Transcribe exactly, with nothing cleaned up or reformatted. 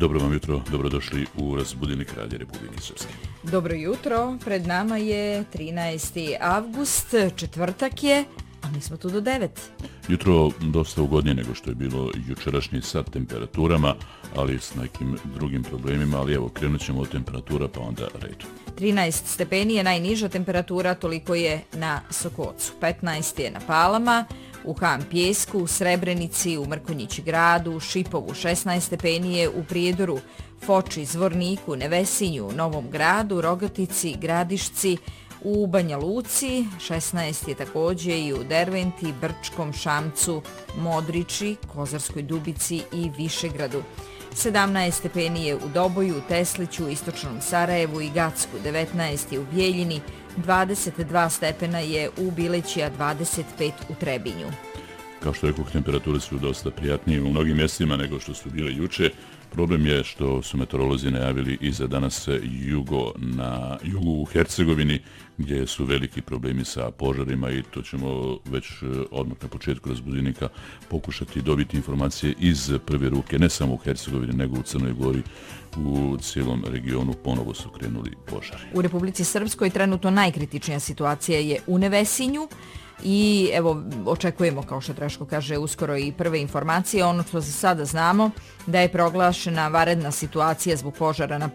Dobro vam jutro, dobrodošli u Razbudilnik Radija Republike Srpske. Dobro jutro, pred nama je trinaesti avgust, četvrtak je, a mi smo tu do devet. Jutro dosta ugodnije nego što je bilo jučerašnji sa temperaturama, ali s nekim drugim problemima, ali evo, krenut ćemo od temperatura pa onda redu. trinaest stepeni je najniža temperatura, toliko je na Sokocu. petnaest je na Palama, u Han Pjesku, u Srebrenici, u Mrkonjići gradu, Šipovu šesnaest stepeni je u Prijedoru, Foči, Zvorniku, Nevesinju, Novom gradu, Rogatici, Gradišci, u Banja Luci, šesnaest je također i u Derventi, Brčkom, Šamcu, Modriči, Kozarskoj Dubici i Višegradu. sedamnaest stepeni je u Doboju, Tesliću, Istočnom Sarajevu i Gacku, devetnaest je u Bijeljini, dvadeset dva stepena je u Bileći, a dvadeset pet u Trebinju. Kao što rekao, temperature su dosta prijatnije u mnogim mjestima nego što su bile juče. Problem je što su meteorolozi najavili i za danas jugo na jugu u Hercegovini, gdje su veliki problemi sa požarima i to ćemo već odmah na početku Razbudilnika pokušati dobiti informacije iz prve ruke, ne samo u Hercegovini, nego u Crnoj Gori. U cijelom regionu ponovo su krenuli požari. U Republici Srpskoj trenutno najkritičnija situacija je u Nevesinju. I evo, očekujemo, kao što Draško kaže, uskoro i prve informacije. Ono što za sada znamo da je proglašena vanredna situacija zbog požara na